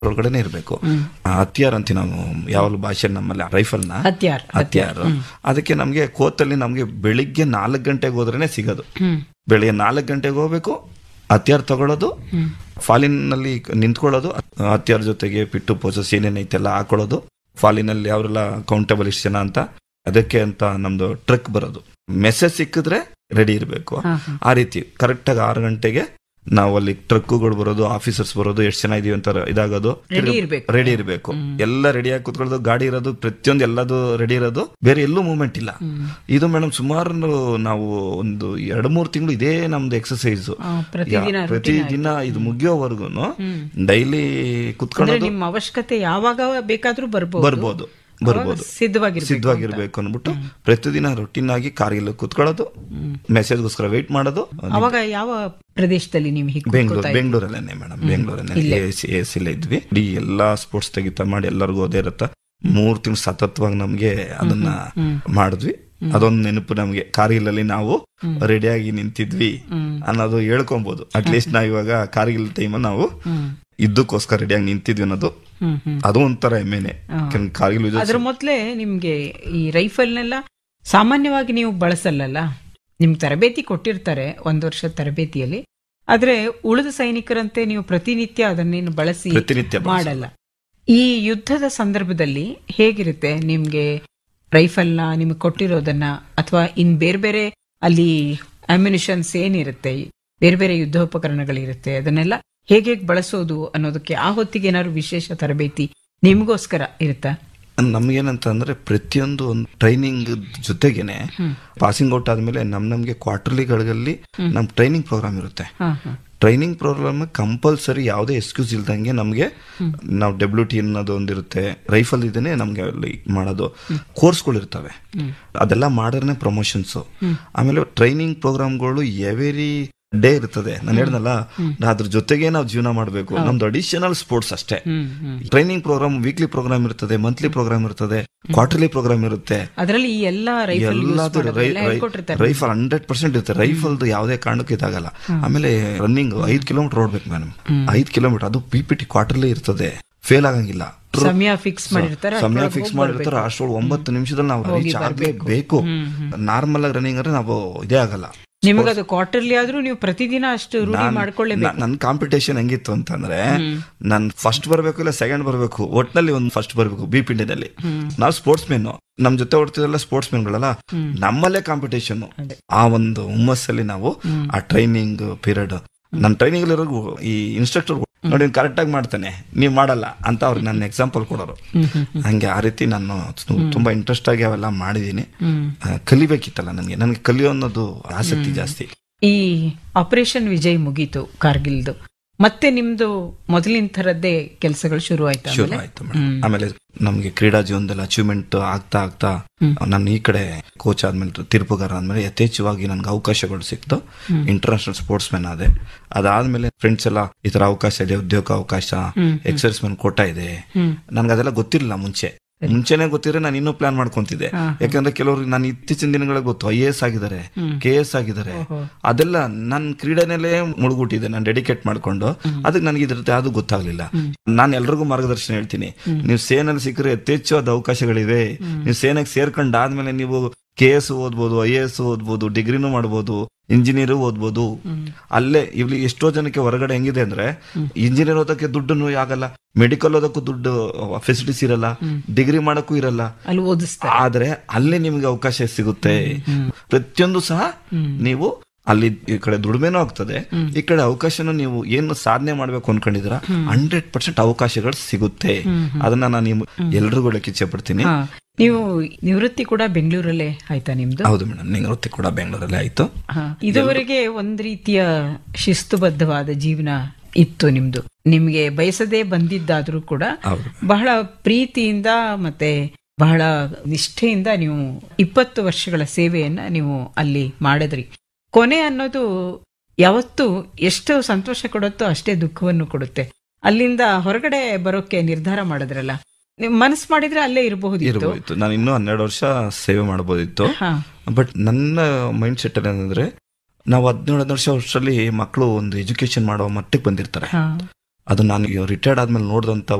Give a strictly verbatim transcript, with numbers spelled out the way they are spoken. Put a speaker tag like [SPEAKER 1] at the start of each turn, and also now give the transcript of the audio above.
[SPEAKER 1] ಒಳಗಡೆನೆ ಇರಬೇಕು. ಹತ್ಯಾರ್ ಅಂತೀವಿ ನಾವು ಯಾವ ಭಾಷೆ ನಮ್ಮಲ್ಲಿ ರೈಫಲ್ ನ
[SPEAKER 2] ಹತ್ಯಾರ್
[SPEAKER 1] ಹತ್ಯಾರು. ಅದಕ್ಕೆ ನಮ್ಗೆ ಕೋತಲ್ಲಿ ನಮ್ಗೆ ಬೆಳಿಗ್ಗೆ ನಾಲ್ಕು ಗಂಟೆಗೆ ಹೋದ್ರೇನೆ ಸಿಗೋದು. ಬೆಳಿಗ್ಗೆ ನಾಲ್ಕು ಗಂಟೆಗೆ ಹೋಗ್ಬೇಕು, ಹತ್ಯಾರ್ ತಗೊಳ್ಳೋದು, ಫಾಲಿನಲ್ಲಿ ನಿಂತ್ಕೊಳ್ಳೋದು, ಹತ್ಯಾರ್ ಜೊತೆಗೆ ಪಿಟ್ಟು ಪೋಸಸ್ ಏನೇನೈತೆಲ್ಲ ಹಾಕೊಳ್ಳೋದು, ಫಾಲಿನಲ್ಲಿ ಅವರೆಲ್ಲ ಕೌಂಟಬಲ್ ಇಷ್ಟು ಜನ ಅಂತ ಅದಕ್ಕೆ ಅಂತ ನಮ್ದು ಟ್ರಕ್ ಬರೋದು. ಮೆಸೇಜ್ ಸಿಕ್ಕಿದ್ರೆ ರೆಡಿ ಇರಬೇಕು. ಆ ರೀತಿ ಕರೆಕ್ಟ್ ಆಗಿ ಆರು ಗಂಟೆಗೆ ನಾವು ಅಲ್ಲಿ ಟ್ರಕ್ಗಳು ಬರೋದು, ಆಫೀಸರ್ಸ್ ಬರೋದು, ಎಷ್ಟು ಜನ ಇದೀವಿ ಅಂತ ಇದಾಗೋದು, ರೆಡಿ ಇರಬೇಕು. ಎಲ್ಲ ರೆಡಿಯಾಗಿ ಕುತ್ಕೊಳ್ಳೋದು, ಗಾಡಿ ಇರೋದು, ಪ್ರತಿಯೊಂದು ಎಲ್ಲದು ರೆಡಿ ಇರೋದು, ಬೇರೆ ಎಲ್ಲೂ ಮೂವ್ಮೆಂಟ್ ಇಲ್ಲ. ಇದು ಮೇಡಮ್ ಸುಮಾರು ನಾವು ಒಂದು ಎರಡು ಮೂರು ತಿಂಗಳು ಇದೇ ನಮ್ದು ಎಕ್ಸರ್ಸೈಸ್ ಪ್ರತಿ ದಿನ ಇದು ಮುಗಿಯೋವರೆಗೂ ಡೈಲಿ ಕುತ್ಕೊಳ್ಳೋದು.
[SPEAKER 2] ನಿಮ್ಮ ಅವಶ್ಯಕತೆ ಯಾವಾಗ ಬೇಕಾದ್ರೂ ಬರ್ಬೋದು
[SPEAKER 1] ಬರ್ಬೋದು ಬರ್ಬೋದು ಸಿದ್ಧವಾಗಿರ್ಬೇಕು ಅಂದ್ಬಿಟ್ಟು ಪ್ರತಿದಿನ ರೊಟೀನ್ ಆಗಿ ಕಾರ್ಗಿಲ್ ಕುತ್ಕೊಳ್ಳೋದು, ಮೆಸೇಜ್ಗೋಸ್ಕರ ವೇಟ್ ಮಾಡೋದು.
[SPEAKER 2] ಅವಾಗ ಯಾವ ಪ್ರದೇಶದಲ್ಲಿ ನೀವು
[SPEAKER 1] ಬೆಂಗಳೂರು ಬೆಂಗಳೂರಲ್ಲೇನೆ ಮೇಡಮ್, ಬೆಂಗಳೂರಲ್ಲೇ ಎಸ್ ಇಲ್ಲ ಇದ್ವಿ. ಇಡೀ ಎಲ್ಲಾ ಸ್ಪೋರ್ಟ್ಸ್ ತೆಗಿತಾ ಮಾಡಿ ಎಲ್ಲರಿಗೂ ಓದೇ ಇರತ್ತ. ಮೂರ್ ತಿಂಗಳು ಸತತವಾಗಿ ನಮ್ಗೆ ಅದನ್ನ ಮಾಡಿದ್ವಿ. ಅದೊಂದು ನೆನಪು ನಮ್ಗೆ, ಕಾರ್ಗಿಲ್ ಅಲ್ಲಿ ನಾವು ರೆಡಿಯಾಗಿ ನಿಂತಿದ್ವಿ ಅನ್ನೋದು ಹೇಳ್ಕೊಬಹುದು. ಅಟ್ಲೀಸ್ಟ್ ನಾವ್ ಇವಾಗ ಕಾರ್ಗಿಲ್ ಟೈಮ್ ನಾವು ಇದ್ದಕ್ಕೋಸ್ಕರ ರೆಡಿಯಾಗಿ ನಿಂತಿದ್ವಿ ಅನ್ನೋದು ಅದು ಒಂಥರ ಹೆಮ್ಮೆನೆ. ಕಾರ್ಗಿಲ್
[SPEAKER 2] ಅದ್ರ ಮೊದ್ಲೇ ನಿಮ್ಗೆ ಈ ರೈಫಲ್ನೆಲ್ಲ ಸಾಮಾನ್ಯವಾಗಿ ನೀವು ಬಳಸಲ್ಲ, ನಿಮ್ಗೆ ತರಬೇತಿ ಕೊಟ್ಟಿರ್ತಾರೆ ಒಂದು ವರ್ಷ ತರಬೇತಿಯಲ್ಲಿ. ಆದ್ರೆ ಉಳಿದ ಸೈನಿಕರಂತೆ ನೀವು ಪ್ರತಿನಿತ್ಯ ಅದನ್ನೇನು ಬಳಸಿ ಮಾಡಲ್ಲ. ಈ ಯುದ್ಧದ ಸಂದರ್ಭದಲ್ಲಿ ಹೇಗಿರುತ್ತೆ ನಿಮ್ಗೆ ರೈಫಲ್ನ ನಿಮ್ಗೆ ಕೊಟ್ಟಿರೋದನ್ನ, ಅಥವಾ ಇನ್ ಬೇರೆ ಬೇರೆ ಅಲ್ಲಿ ಅಮ್ಯುನಿಷನ್ಸ್ ಏನಿರುತ್ತೆ, ಬೇರೆ ಬೇರೆ ಯುದ್ಧೋಪಕರಣಗಳಿರುತ್ತೆ, ಅದನ್ನೆಲ್ಲ ಹೇಗೆ ಹೇಗೆ ಬಳಸೋದು ಅನ್ನೋದಕ್ಕೆ ಆ ಹೊತ್ತಿಗೆ ಏನಾದ್ರು ವಿಶೇಷ ತರಬೇತಿ ನಿಮ್ಗೋಸ್ಕರ ಇರುತ್ತಾ?
[SPEAKER 1] ನಮ್ಗೇನಂತ ಅಂದ್ರೆ ಪ್ರತಿಯೊಂದು ಒಂದು ಟ್ರೈನಿಂಗ್ ಜೊತೆಗೇನೆ ಪಾಸಿಂಗ್ ಔಟ್ ಆದ್ಮೇಲೆ ನಮ್ ನಮ್ಗೆ ಕ್ವಾರ್ಟರ್ಲಿಗಳಲ್ಲಿ ನಮ್ ಟ್ರೈನಿಂಗ್ ಪ್ರೋಗ್ರಾಮ್ ಇರುತ್ತೆ. ಟ್ರೈನಿಂಗ್ ಪ್ರೋಗ್ರಾಮ್ ಕಂಪಲ್ಸರಿ ಯಾವುದೇ ಎಕ್ಸ್ಕ್ಯೂಸ್ ಇಲ್ದಂಗೆ ನಮ್ಗೆ ನಾವು ಡಬ್ಲ್ಯೂ ಟಿ ಅನ್ನೋದು ಒಂದಿರುತ್ತೆ, ರೈಫಲ್ ಇದೇನೆ ನಮ್ಗೆ ಅಲ್ಲಿ ಮಾಡೋದು ಕೋರ್ಸ್ಗಳು ಇರ್ತವೆ. ಅದೆಲ್ಲ ಮಾಡಿದ್ರೆ ಪ್ರಮೋಷನ್ಸ್. ಆಮೇಲೆ ಟ್ರೈನಿಂಗ್ ಪ್ರೋಗ್ರಾಮ್ಗಳು ಎವರಿ ಡೇ ಇರ್ತದೆ. ನಾನು ಹೇಳ್ದಲ್ಲ, ಅದ್ರ ಜೊತೆಗೆ ನಾವು ಜೀವನ ಮಾಡಬೇಕು. ನಮ್ದು ಅಡಿಷನಲ್ ಸ್ಪೋರ್ಟ್ಸ್ ಅಷ್ಟೇ. ಟ್ರೈನಿಂಗ್ ಪ್ರೋಗ್ರಾಮ್ ವೀಕ್ಲಿ ಪ್ರೋಗ್ರಾಮ್ ಇರ್ತದೆ, ಮಂತ್ಲಿ ಪ್ರೋಗ್ರಾಮ್ ಇರ್ತದೆ, ಕ್ವಾರ್ಟರ್ಲಿ ಪ್ರೋಗ್ರಾಮ್ ಇರುತ್ತೆ.
[SPEAKER 2] ಅದರಲ್ಲಿ ಎಲ್ಲದು
[SPEAKER 1] ರೈಫಲ್ ಹಂಡ್ರೆಡ್ ಪರ್ಸೆಂಟ್ ಇರುತ್ತೆ. ರೈಫಲ್ದು ಯಾವುದೇ ಕಾರಣಕ್ಕೂ ಇದಾಗಲ್ಲ. ಆಮೇಲೆ ರನ್ನಿಂಗ್ ಐದ್ ಕಿಲೋಮೀಟರ್ ಓಡ್ಬೇಕು ಮೇಡಮ್, ಐದ್ ಕಿಲೋಮೀಟರ್ ಅದು ಪಿ ಪಿ ಟಿ ಕ್ವಾರ್ಟರ್ಲಿ ಇರ್ತದೆ, ಫೇಲ್ ಆಗಂಗಿಲ್ಲ.
[SPEAKER 2] ಸಮಯ ಫಿಕ್ಸ್ ಮಾಡಿರ್ತಾರೆ,
[SPEAKER 1] ಸಮಯ ಫಿಕ್ಸ್ ಮಾಡಿರ್ತಾರೆ. ಅಷ್ಟೊಳಗೆ ಒಂಬತ್ತು ನಿಮಿಷದಲ್ಲಿ ನಾವು ರೀಚ್ ಆಗಲೇಬೇಕು. ನಾರ್ಮಲ್ ಆಗಿ ರನ್ನಿಂಗ್ ಅಂದ್ರೆ ನಾವು ಇದೇ ಆಗಲ್ಲ.
[SPEAKER 2] ನಿಮಗದು ಕ್ವಾರ್ಟರ್ಲಿ ಆದ್ರೂ ನೀವು ಪ್ರತಿದಿನ ಅಷ್ಟು ರೂಢಿ ಮಾಡ್ಕೊಳ್ಳೇಬೇಕು.
[SPEAKER 1] ನನ್ ಕಾಂಪಿಟೇಷನ್ ಹೆಂಗಿತ್ತು ಅಂತಂದ್ರೆ, ನಾನ್ ಫಸ್ಟ್ ಬರ್ಬೇಕು ಇಲ್ಲ ಸೆಕೆಂಡ್ ಬರ್ಬೇಕು, ಒಟ್ನಲ್ಲಿ ಒಂದು ಫಸ್ಟ್ ಬರ್ಬೇಕು. ಬಿ ಪಿಂಡಿಯಲ್ಲಿ ನಾವು ಸ್ಪೋರ್ಟ್ಸ್ ಮೆನ್, ನಮ್ ಜೊತೆ ಓಡ್ತಿದ್ರಲ್ಲ ಸ್ಪೋರ್ಟ್ಸ್ ಮೆನ್ಗಳಲ್ಲ, ನಮ್ಮಲ್ಲೇ ಕಾಂಪಿಟೇಷನ್. ಆ ಒಂದು ಹುಮ್ಮಸ್ಸಲ್ಲಿ ನಾವು ಆ ಟ್ರೈನಿಂಗ್ ಪೀರಿಯಡ್, ನನ್ನ ಟ್ರೈನಿಂಗ್ ಇರೋದು ಈ ಇನ್ಸ್ಟ್ರಕ್ಟರ್ ನೋಡಿ ಕರೆಕ್ಟ್ ಆಗಿ ಮಾಡ್ತಾನೆ, ನೀವ್ ಮಾಡಲ್ಲ ಅಂತ ಅವ್ರಿಗೆ ನನ್ನ ಎಕ್ಸಾಂಪಲ್ ಕೊಡೋರು. ಹಂಗೆ ಆ ರೀತಿ ನಾನು ತುಂಬಾ ಇಂಟ್ರೆಸ್ಟ್ ಆಗಿ ಅವೆಲ್ಲ ಮಾಡಿದೀನಿ. ಕಲಿಬೇಕಿತ್ತಲ್ಲ ನನಗೆ, ನನಗೆ ಕಲಿಯೋ ಅನ್ನೋದು ಆಸಕ್ತಿ ಜಾಸ್ತಿ.
[SPEAKER 2] ಈ ಆಪರೇಷನ್ ವಿಜಯ್ ಮುಗೀತು ಕಾರ್ಗಿಲ್ದು, ಮತ್ತೆ ನಿಮ್ದು ಮೊದಲಿನ ತರದ್ದೇ ಕೆಲಸಗಳು ಶುರು ಆಯ್ತು?
[SPEAKER 1] ಶುರು ಆಯ್ತು ಮೇಡಮ್. ಆಮೇಲೆ ನಮ್ಗೆ ಕ್ರೀಡಾ ಜೀವನದಲ್ಲಿ ಅಚೀವ್ಮೆಂಟ್ ಆಗ್ತಾ ಆಗ್ತಾ ನಾನು ಈ ಕಡೆ ಕೋಚ್ ಆದ್ಮೇಲೆ ತೀರ್ಪುಗಾರ ಆದ್ಮೇಲೆ ಯಥೇಚ್ಛವಾಗಿ ನನ್ಗೆ ಅವಕಾಶಗಳು ಸಿಕ್ತು. ಇಂಟರ್ನ್ಯಾಷನಲ್ ಸ್ಪೋರ್ಟ್ಸ್ ಮೆನ್ ಆದೆ. ಅದಾದ್ಮೇಲೆ ಫ್ರೆಂಡ್ಸ್ ಎಲ್ಲ ಈ ತರ ಅವಕಾಶ ಇದೆ, ಉದ್ಯೋಗ ಅವಕಾಶ, ಎಕ್ಸರ್ಸೈಸ್ ಮೆನ್ ಕೋಟ ಇದೆ. ನನ್ಗೆ ಅದೆಲ್ಲ ಗೊತ್ತಿರಲಿಲ್ಲ ಮುಂಚೆ. ಮುಂಚೆನೆ ಗೊತ್ತಿದ್ರೆ ನಾನು ಇನ್ನೂ ಪ್ಲಾನ್ ಮಾಡ್ಕೊಂತಿದ್ದೆ. ಯಾಕಂದ್ರೆ ಕೆಲವರು ನಾನು ಇತ್ತೀಚಿನ ದಿನಗಳಿಗೆ ಗೊತ್ತು ಐ ಎ ಎಸ್ ಆಗಿದ್ದಾರೆ, ಕೆ ಎಸ್ ಆಗಿದ್ದಾರೆ. ಅದೆಲ್ಲ ನನ್ ಕ್ರೀಡೆನಲ್ಲೇ ಮುಳುಗುಟ್ಟಿದೆ, ನಾನು ಡೆಡಿಕೇಟ್ ಮಾಡ್ಕೊಂಡು. ಅದಕ್ಕೆ ನನಗೆ ಇದ್ರದ್ದು ಯಾವ್ದು ಗೊತ್ತಾಗ್ಲಿಲ್ಲ. ನಾನು ಎಲ್ರಿಗೂ ಮಾರ್ಗದರ್ಶನ ಹೇಳ್ತೀನಿ, ನೀವು ಸೇನೆಯಲ್ಲಿ ಸಿಕ್ಕರೆ ಯಥೇಚ್ಛವಾದ ಅವಕಾಶಗಳಿವೆ. ನೀವು ಸೇನೆಗೆ ಸೇರ್ಕೊಂಡಾದ್ಮೇಲೆ ನೀವು ಕೆ ಎಸ್ ಓದ್ಬೋದು, ಐ ಎ ಎಸ್ ಓದ್ಬೋದು, ಡಿಗ್ರಿನೂ ಮಾಡ್ಬೋದು, ಇಂಜಿನಿಯರ್ ಓದ್ಬೋದು. ಅಲ್ಲೇ ಇಲ್ಲಿ ಎಷ್ಟೋ ಜನಕ್ಕೆ ಹೊರಗಡೆ ಹೆಂಗಿದೆ ಅಂದ್ರೆ, ಇಂಜಿನಿಯರ್ ಓದಕ್ಕೆ ದುಡ್ಡು ಆಗಲ್ಲ, ಮೆಡಿಕಲ್ ಓದಕ್ಕೂ ದುಡ್ಡು ಫೆಸಿಲಿಟೀಸ್ ಇರಲ್ಲ, ಡಿಗ್ರಿ ಮಾಡಕ್ಕೂ ಇರಲ್ಲ. ಆದ್ರೆ ಅಲ್ಲಿ ನಿಮ್ಗೆ ಅವಕಾಶ ಸಿಗುತ್ತೆ. ಪ್ರತಿಯೊಂದು ಸಹ ನೀವು ಅಲ್ಲಿ ಈ ಕಡೆ ದುಡಿಮೆನೂ ಆಗ್ತದೆ, ಈ ಕಡೆ ಅವಕಾಶನೂ ನೀವು ಏನು ಸಾಧನೆ ಮಾಡ್ಬೇಕು ಅನ್ಕೊಂಡಿದ್ರ ಹಂಡ್ರೆಡ್ ಪರ್ಸೆಂಟ್ ಅವಕಾಶಗಳು ಸಿಗುತ್ತೆ. ಅದನ್ನ ನಾನು ಎಲ್ರಿಗೂ ಹೇಳಕ್ಕೆ ಇಚ್ಛೆ ಪಡ್ತೀನಿ.
[SPEAKER 2] ನೀವು ನಿವೃತ್ತಿ ಕೂಡ ಬೆಂಗಳೂರಲ್ಲೇ ಆಯ್ತಾ ನಿಮ್ದು?
[SPEAKER 1] ಹೌದು ಮೇಡಮ್, ನಿವೃತ್ತಿ ಕೂಡ ಬೆಂಗಳೂರಲ್ಲೇ ಆಯ್ತು.
[SPEAKER 2] ಇದುವರೆಗೆ ಒಂದ್ ರೀತಿಯ ಶಿಸ್ತುಬದ್ಧವಾದ ಜೀವನ ಇತ್ತು ನಿಮ್ದು. ನಿಮ್ಗೆ ಬಯಸದೇ ಬಂದಿದ್ದಾದ್ರೂ ಕೂಡ ಬಹಳ ಪ್ರೀತಿಯಿಂದ ಮತ್ತೆ ಬಹಳ ನಿಷ್ಠೆಯಿಂದ ನೀವು ಇಪ್ಪತ್ತು ವರ್ಷಗಳ ಸೇವೆಯನ್ನ ನೀವು ಅಲ್ಲಿ ಮಾಡಿದ್ರಿ. ಕೊನೆ ಅನ್ನೋದು ಯಾವತ್ತೂ ಎಷ್ಟು ಸಂತೋಷ ಕೊಡುತ್ತೋ ಅಷ್ಟೇ ದುಃಖವನ್ನು ಕೊಡುತ್ತೆ. ಅಲ್ಲಿಂದ ಹೊರಗಡೆ ಬರೋಕೆ ನಿರ್ಧಾರ ಮಾಡಿದ್ರಲ್ಲ, ನೀವು ಮನಸ್ಸು ಮಾಡಿದ್ರೆ ಅಲ್ಲೇ ಇರಬಹುದಿತ್ತು.
[SPEAKER 1] ನಾನು ಇನ್ನೂ ಹನ್ನೆರಡು ವರ್ಷ ಸೇವೆ ಮಾಡಬಹುದಿತ್ತು. ಬಟ್ ನನ್ನ ಮೈಂಡ್ ಸೆಟ್ ಅಲ್ಲಿ ಏನಂದ್ರೆ, ನಾವು ಹದಿನೇಳು ವರ್ಷ ವರ್ಷದಲ್ಲಿ ಮಕ್ಕಳು ಒಂದು ಎಜುಕೇಶನ್ ಮಾಡೋ ಮಟ್ಟಕ್ಕೆ ಬಂದಿರ್ತಾರೆ. ಅದು ನಾನು ರಿಟೈರ್ಡ್ ಆದ್ಮೇಲೆ ನೋಡಿದಂತ